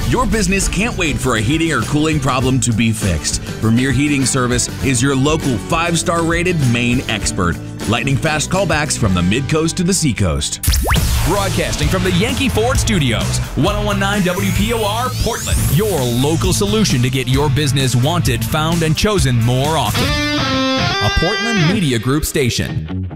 Your business can't wait for a heating or cooling problem to be fixed. Premier Heating Service is your local 5-star rated Maine expert. Lightning fast callbacks from the mid-coast to the seacoast. Broadcasting from the Yankee Ford Studios, 1019 WPOR, Portland. Your local solution to get your business wanted, found, and chosen more often. A Portland Media Group station.